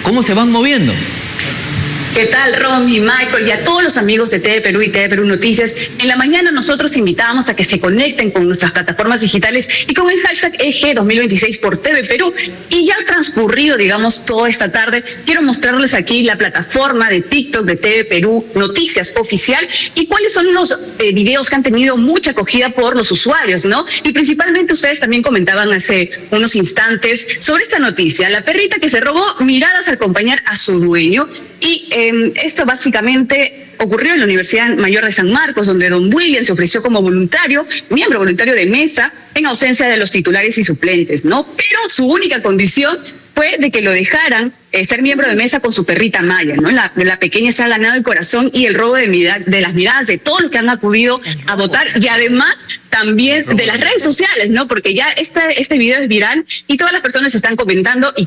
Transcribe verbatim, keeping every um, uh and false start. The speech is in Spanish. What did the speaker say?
¿Cómo se van moviendo? ¿Qué tal, Romy, Michael y a todos los amigos de T V Perú y T V Perú Noticias? En la mañana nosotros invitamos a que se conecten con nuestras plataformas digitales y con el hashtag E G dos mil veintiséis por T V Perú. Y ya ha transcurrido, digamos, toda esta tarde, quiero mostrarles aquí la plataforma de TikTok de T V Perú Noticias Oficial y cuáles son los eh, videos que han tenido mucha acogida por los usuarios, ¿no? Y principalmente ustedes también comentaban hace unos instantes sobre esta noticia, la perrita que se robó miradas al acompañar a su dueño. Y eh, esto básicamente ocurrió en la Universidad Mayor de San Marcos, donde don William se ofreció como voluntario, miembro voluntario de mesa, en ausencia de los titulares y suplentes, ¿no? Pero su única condición fue de que lo dejaran eh, ser miembro de mesa con su perrita Maya, ¿no? La, la pequeña se ha ganado el corazón y el robo de, mira, de las miradas de todos los que han acudido a votar y además también de las redes sociales, ¿no? Porque ya este, este video es viral y todas las personas están comentando y